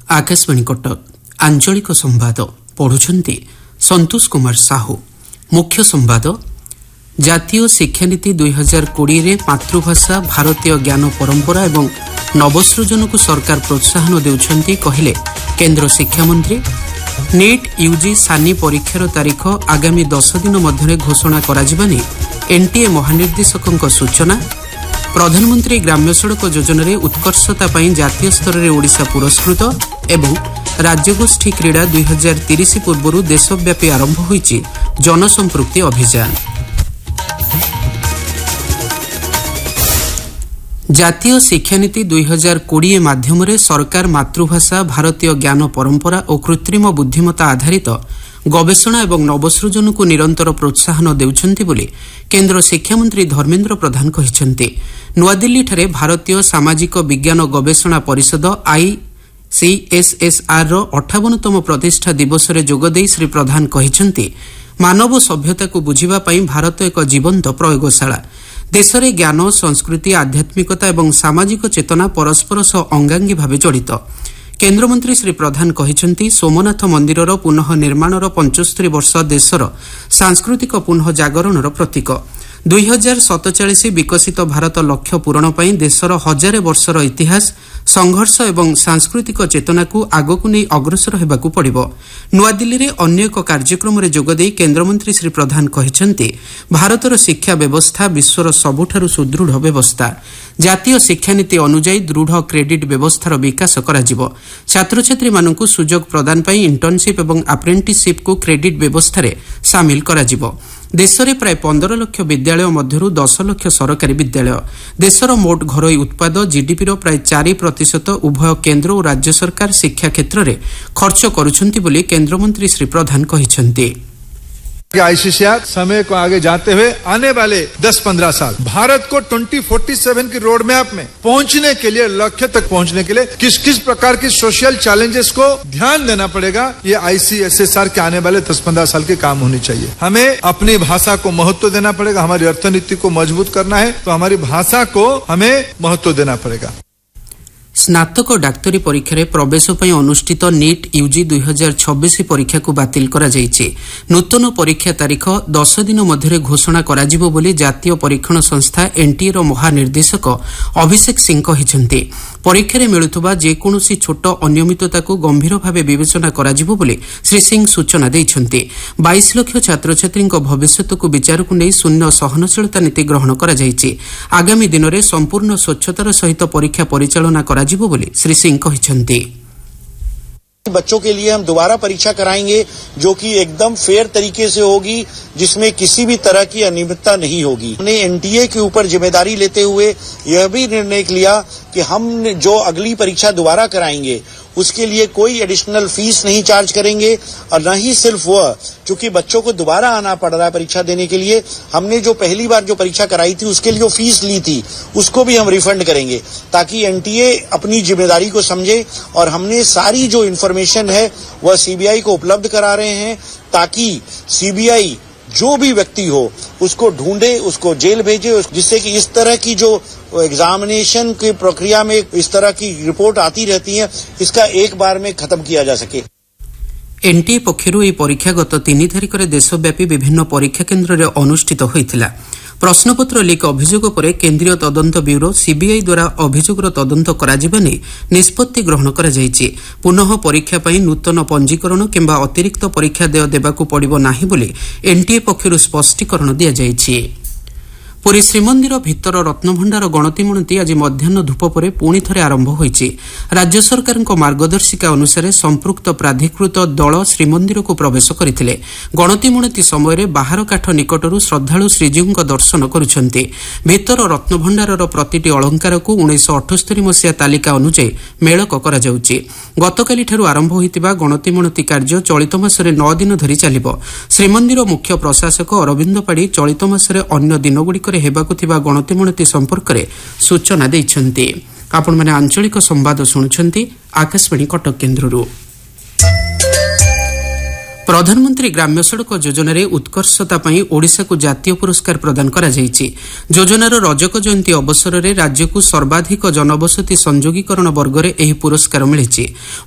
आकाशवाणी कटक आंचलिक संवाद पढ़ुछंती संतोष कुमार साहू। मुख्य संवाद जातीय शिक्षानीति 2020 रे मातृभाषा भारतीय ज्ञान परंपरा एवं नवसृजन को सरकार प्रोत्साहन देउछंती कहिले केंद्र शिक्षा मंत्री। नीट यूजी सानी परीक्षार तारीख आगामी 10 दिन मध्य घोषणा कराजिबानी एनटीए महानिर्देशकों सूचना। प्रधानमंत्री ग्राम्य सड़क योजन उत्कर्षता जातीय स्तर में ओडिशा पुरस्कृत एवं राज्यगोष्ठी क्रीड़ा 2030 पूर्व देशव्यापी आरंभ होईची जनसंपृक्ति अभियान। जातीय शिक्षानीति 2020 माध्यम सरकार मातृभाषा भारतीय ज्ञान परंपरा और कृत्रिम बुद्धिमत्ता आधारित गवेषणा एवं नवसृजन को निरंतर प्रोत्साहन देउछंती बोली केंद्र शिक्षा मंत्री धर्मेन्द्र प्रधान कहिसंती। नुआदिल्ली भारतीय सामाजिक विज्ञान गवेषणा परिषद ICSSR 58तम प्रतिष्ठा दिवस में जोगदे श्री प्रधान कहिसंती मानव सभ्यता को बुझिबा पई भारत एक जीवंत प्रयोगशाला। देश में ज्ञान संस्कृति आध्यात्मिकता एवं सामाजिक चेतना परस्पर सह अंगांगी भाव जड़ित। केन्द्रमंत्री श्री प्रधान कहिसंती सोमनाथ मंदिरर पुनः निर्माणर 75 वर्ष देशर सांस्कृतिक पुनः जागरणर प्रतीक। 2047 विकसित भारत लक्ष्य पूरण पई देशर हजार वर्षर इतिहास संघर्ष एवं सांस्कृतिक चेतना को आगकु नहीं अग्रसर हेबाकु पड़िबो। नुआदिल्ली में अन्य एक कार्यक्रम में जोगदे केन्द्रमंत्री श्री प्रधान कहिसंती भारतर शिक्षा व्यवस्था विश्वर सबुठारु सुदृढ़ व्यवस्था। जातीय शिक्षानीति अनुଯାयी दृढ़ क्रेडिट व्यवस्थार विकास कराजिबो। छात्र छात्री मानकु सुजोग प्रदान पई इंटर्नशिप एवं अप्रेंटिसशिप को क्रेडिट व्यवस्था रे शामिल कराजिबो। देश में प्राय 15 लाख विद्यालय मध्यरु 10 लाख सरकारी विद्यालय। देशर मोट घरोई उत्पाद जीडीपी प्राय 4% उभय केन्द्र और राज्य सरकार शिक्षा क्षेत्र में खर्च करुछंती बोली केन्द्रमंत्री श्री प्रधान कहिसंती। आईसीसीआर समय को आगे जाते हुए आने वाले 10-15 साल भारत को 2047 की रोड मैप में पहुंचने के लिए लक्ष्य तक पहुंचने के लिए किस किस प्रकार की सोशल चैलेंजेस को ध्यान देना पड़ेगा, ये ICSSR के आने वाले 10-15 साल के काम होनी चाहिए। हमें अपनी भाषा को महत्व देना पड़ेगा। हमारी अर्थनीति को मजबूत करना है तो हमारी भाषा को हमें महत्व देना पड़ेगा। स्नातक डाक्तरी परीक्षा प्रवेश पर अनुष्ठित नीट यूजी 2026 परीक्षा को बातिल करा जायछि। नूतन परीक्षा तारीख 10 दिन मध्य घोषणा कराजिबो बोली जातीय परीक्षण संस्था एनटीए रो महानिर्देशक अभिषेक सिंह कहिसंती। परीक्षा मिलुथबा जेकोसी छोट अनियमितता को गंभीर भाव विवेचना कराजिबो बोली श्री सिंह सूचना दैछंती। 22 लाख छात्र छात्री भविष्य को विचार को नहीं शून्य सहनशीलता नीति ग्रहण करा जायछि। आगामी दिन में संपूर्ण स्वच्छतार सहित परीक्षा परिचालना कराजिबो बोली श्री सिंह कहिसंती। बच्चों के लिए हम दोबारा परीक्षा कराएंगे जो कि एकदम फेयर तरीके से होगी, जिसमें किसी भी तरह की अनियमितता नहीं होगी। हमने एनटीए के ऊपर जिम्मेदारी लेते हुए यह भी निर्णय लिया कि हम जो अगली परीक्षा दोबारा कराएंगे उसके लिए कोई एडिशनल फीस नहीं चार्ज करेंगे और न ही सिर्फ वह, चूंकि बच्चों को दोबारा आना पड़ रहा है परीक्षा देने के लिए, हमने जो पहली बार जो परीक्षा कराई थी उसके लिए जो फीस ली थी उसको भी हम रिफंड करेंगे ताकि एनटीए अपनी जिम्मेदारी को समझे। और हमने सारी जो इन्फॉर्मेशन है वह सीबीआई को उपलब्ध करा रहे हैं ताकि सीबीआई जो भी व्यक्ति हो उसको ढूंढे, उसको जेल भेजे, जिससे कि इस तरह की जो एग्जामिनेशन की प्रक्रिया में इस तरह की रिपोर्ट आती रहती है इसका एक बार में खत्म किया जा सके। एनटीए पक्षरु यह परीक्षा गत 3 तारिख में देशव्यापी विभिन्न परीक्षा केन्द्र में अनुष्ठित होइथिला। प्रश्नपत्र लीक अभियोग पर केन्द्रीय तदंत ब्यूरो सीबीआई द्वारा अभियोगर तदंत कराजिबा नै निष्पत्ति ग्रहण करा जायछि। पुनः परीक्षा पई नूतन पंजीकरण किंबा अतिरिक्त परीक्षा देय देबाकू पड़िबो नाही बोली एनटीए पक्षरु स्पष्टीकरण दिया जायछि। पुरी श्रीमंदिर भितर रत्नभंडार गणति मणति आज मध्याह्न धूप पर पुणी थे आरंभ होईछि। राज्य सरकार मार्गदर्शिका अनुसार संपृक्त प्राधिकृत दल श्रीमंदिर को प्रवेश करथिले। गणति मणति समय बाहर काठ निकटरू श्रद्धालु श्रीजीव दर्शन करुछन्ति। भितर रत्नभंडारर प्रतिटी अलंकार को 1978 मसीहा तालिका अनुଯାयी मेलक करा जाउछि। गतकाली ठारू आरंभ होइतिबा गणति मणति कार्य चलित मासरे 9 दिन धरि चलिबो। श्रीमंदिर मुख्य प्रशासक अरविंद पाड़ी चलित मासरे अन्य दिनगुड़िक हेबाकु थिबा गणति मणति संपर्क में सूचना दैछन्ति। आपण माने आंचलिक संवाद सुनुछन्ति आकाशवाणी कटक केन्द्ररू। प्रधानमंत्री ग्राम्य सड़क योजन उत्कर्षता ओडिशा को जातीय पुरस्कार प्रदान करा जायछि। योजनार रजक जयंती अवसर में राज्य को सर्वाधिक जनबसति संयोगीकरण वर्ग में यह पुरस्कार मिली।